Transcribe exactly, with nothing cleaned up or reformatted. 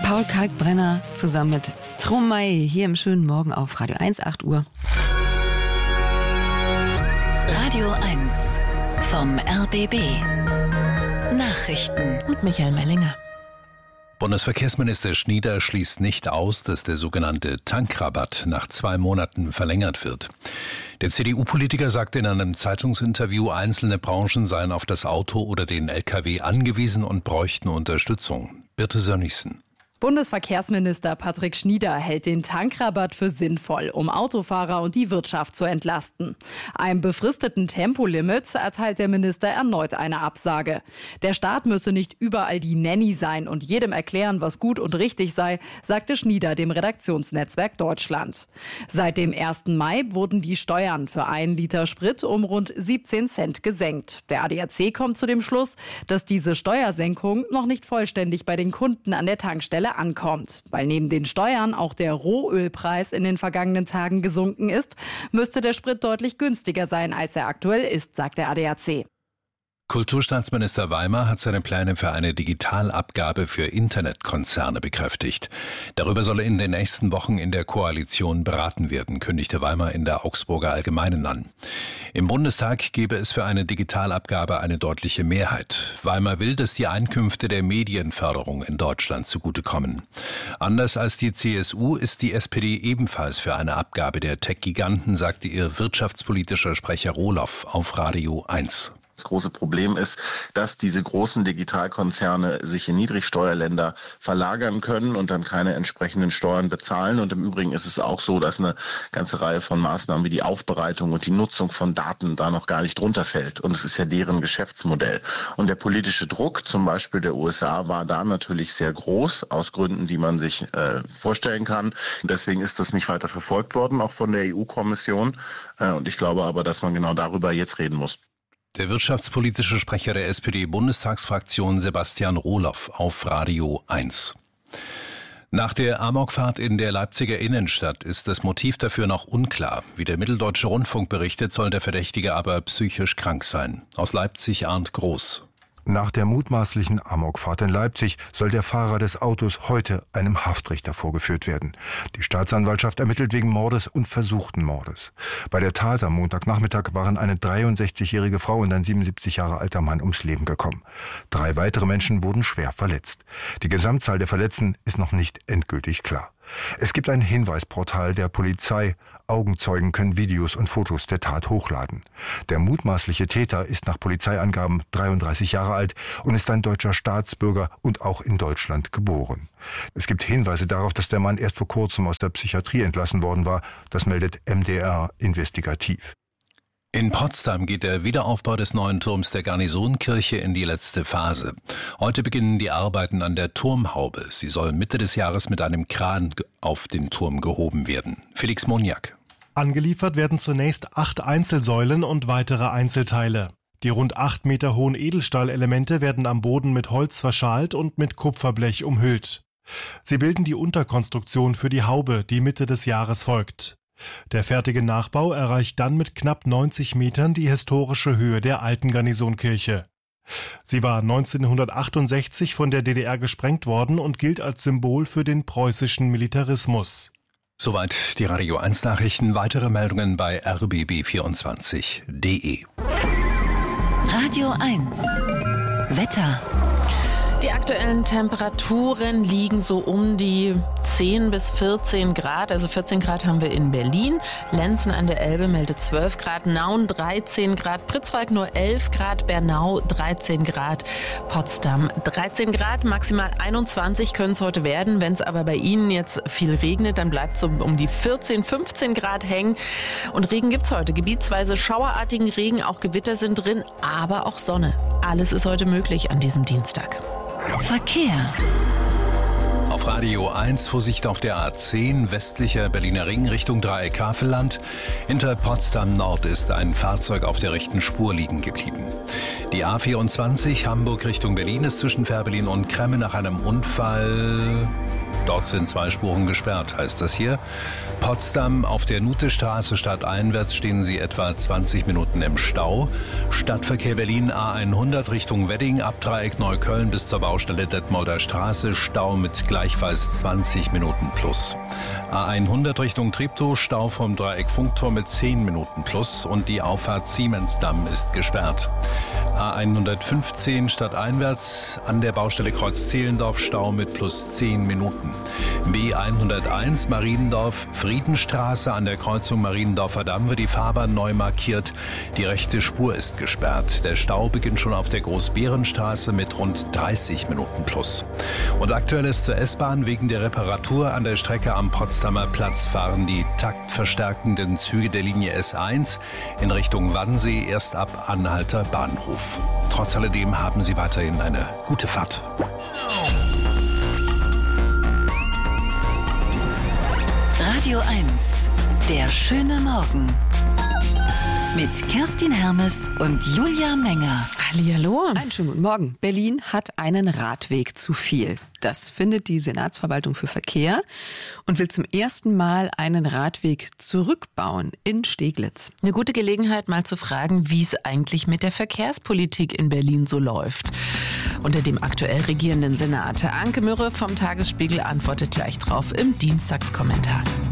Paul Kalkbrenner zusammen mit Stromae hier im schönen Morgen auf Radio eins, acht Uhr. Radio eins vom R B B. Nachrichten mit Michael Mellinger. Bundesverkehrsminister Schnieder schließt nicht aus, dass der sogenannte Tankrabatt nach zwei Monaten verlängert wird. Der C D U-Politiker sagte in einem Zeitungsinterview, einzelne Branchen seien auf das Auto oder den L K W angewiesen und bräuchten Unterstützung. Birte Sönnigsen. Bundesverkehrsminister Patrick Schnieder hält den Tankrabatt für sinnvoll, um Autofahrer und die Wirtschaft zu entlasten. Einem befristeten Tempolimit erteilt der Minister erneut eine Absage. Der Staat müsse nicht überall die Nanny sein und jedem erklären, was gut und richtig sei, sagte Schnieder dem Redaktionsnetzwerk Deutschland. Seit dem ersten Mai wurden die Steuern für einen Liter Sprit um rund siebzehn Cent gesenkt. Der A D A C kommt zu dem Schluss, dass diese Steuersenkung noch nicht vollständig bei den Kunden an der Tankstelle ankommt. Weil neben den Steuern auch der Rohölpreis in den vergangenen Tagen gesunken ist, müsste der Sprit deutlich günstiger sein, als er aktuell ist, sagt der A D A C. Kulturstaatsminister Weimer hat seine Pläne für eine Digitalabgabe für Internetkonzerne bekräftigt. Darüber solle in den nächsten Wochen in der Koalition beraten werden, kündigte Weimer in der Augsburger Allgemeinen an. Im Bundestag gebe es für eine Digitalabgabe eine deutliche Mehrheit. Weimer will, dass die Einkünfte der Medienförderung in Deutschland zugutekommen. Anders als die C S U ist die S P D ebenfalls für eine Abgabe der Tech-Giganten, sagte ihr wirtschaftspolitischer Sprecher Rohloff auf Radio eins. Das große Problem ist, dass diese großen Digitalkonzerne sich in Niedrigsteuerländer verlagern können und dann keine entsprechenden Steuern bezahlen. Und im Übrigen ist es auch so, dass eine ganze Reihe von Maßnahmen wie die Aufbereitung und die Nutzung von Daten da noch gar nicht drunter fällt. Und es ist ja deren Geschäftsmodell. Und der politische Druck, zum Beispiel der U S A, war da natürlich sehr groß, aus Gründen, die man sich äh, vorstellen kann. Und deswegen ist das nicht weiter verfolgt worden, auch von der E U-Kommission. Äh, und ich glaube aber, dass man genau darüber jetzt reden muss. Der wirtschaftspolitische Sprecher der S P D-Bundestagsfraktion Sebastian Rohloff auf Radio eins. Nach der Amokfahrt in der Leipziger Innenstadt ist das Motiv dafür noch unklar. Wie der Mitteldeutsche Rundfunk berichtet, soll der Verdächtige aber psychisch krank sein. Aus Leipzig Arndt Groß. Nach der mutmaßlichen Amokfahrt in Leipzig soll der Fahrer des Autos heute einem Haftrichter vorgeführt werden. Die Staatsanwaltschaft ermittelt wegen Mordes und versuchten Mordes. Bei der Tat am Montagnachmittag waren eine dreiundsechzigjährige Frau und ein siebenundsiebzig Jahre alter Mann ums Leben gekommen. Drei weitere Menschen wurden schwer verletzt. Die Gesamtzahl der Verletzten ist noch nicht endgültig klar. Es gibt ein Hinweisportal der Polizei. Augenzeugen können Videos und Fotos der Tat hochladen. Der mutmaßliche Täter ist nach Polizeiangaben dreiunddreißig Jahre alt und ist ein deutscher Staatsbürger und auch in Deutschland geboren. Es gibt Hinweise darauf, dass der Mann erst vor kurzem aus der Psychiatrie entlassen worden war. Das meldet M D R investigativ. In Potsdam geht der Wiederaufbau des neuen Turms der Garnisonkirche in die letzte Phase. Heute beginnen die Arbeiten an der Turmhaube. Sie soll Mitte des Jahres mit einem Kran auf den Turm gehoben werden. Felix Moniak. Angeliefert werden zunächst acht Einzelsäulen und weitere Einzelteile. Die rund acht Meter hohen Edelstahlelemente werden am Boden mit Holz verschalt und mit Kupferblech umhüllt. Sie bilden die Unterkonstruktion für die Haube, die Mitte des Jahres folgt. Der fertige Nachbau erreicht dann mit knapp neunzig Metern die historische Höhe der alten Garnisonkirche. Sie war neunzehnhundertachtundsechzig von der D D R gesprengt worden und gilt als Symbol für den preußischen Militarismus. Soweit die Radio eins Nachrichten. Weitere Meldungen bei r b b vierundzwanzig punkt d e. Radio eins Wetter. Die aktuellen Temperaturen liegen so um die zehn bis vierzehn Grad. Also vierzehn Grad haben wir in Berlin. Lenzen an der Elbe meldet zwölf Grad. Nauen dreizehn Grad. Pritzwalk nur elf Grad. Bernau dreizehn Grad. Potsdam dreizehn Grad. Maximal einundzwanzig können es heute werden. Wenn es aber bei Ihnen jetzt viel regnet, dann bleibt so um die vierzehn, fünfzehn Grad hängen. Und Regen gibt's heute. Gebietsweise schauerartigen Regen. Auch Gewitter sind drin. Aber auch Sonne. Alles ist heute möglich an diesem Dienstag. Verkehr. Auf Radio eins Vorsicht auf der A zehn, westlicher Berliner Ring Richtung Dreieck Havelland. Hinter Potsdam Nord ist ein Fahrzeug auf der rechten Spur liegen geblieben. Die A vierundzwanzig Hamburg Richtung Berlin ist zwischen Fährberlin und Kremme nach einem Unfall. Dort sind zwei Spuren gesperrt, heißt das hier. Potsdam auf der Nutestraße stadteinwärts stehen Sie etwa zwanzig Minuten im Stau. Stadtverkehr Berlin A hundert Richtung Wedding ab Dreieck Neukölln bis zur Baustelle Detmolder Straße. Stau mit gleich gleichfalls zwanzig Minuten plus. A hundert Richtung Treptow, Stau vom Dreieck Funkturm mit zehn Minuten plus und die Auffahrt Siemensdamm ist gesperrt. A hundertfünfzehn stadteinwärts an der Baustelle Kreuz-Zehlendorf Stau mit plus zehn Minuten. B hunderteins Mariendorf Friedenstraße an der Kreuzung Mariendorfer Damm wird die Fahrbahn neu markiert. Die rechte Spur ist gesperrt. Der Stau beginnt schon auf der Großbärenstraße mit rund dreißig Minuten plus. Und aktuell ist zur S-Bahn wegen der Reparatur an der Strecke am Potsdamer Platz fahren die taktverstärkenden Züge der Linie S eins in Richtung Wannsee erst ab Anhalter Bahnhof. Trotz alledem haben Sie weiterhin eine gute Fahrt. Radio eins, der schöne Morgen. Mit Kerstin Hermes und Julia Menger. Hallihallo. Einen schönen guten Morgen. Berlin hat einen Radweg zu viel. Das findet die Senatsverwaltung für Verkehr und will zum ersten Mal einen Radweg zurückbauen in Steglitz. Eine gute Gelegenheit, mal zu fragen, wie es eigentlich mit der Verkehrspolitik in Berlin so läuft. Unter dem aktuell regierenden Senat. Anke Mürre vom Tagesspiegel antwortet gleich drauf im Dienstagskommentar.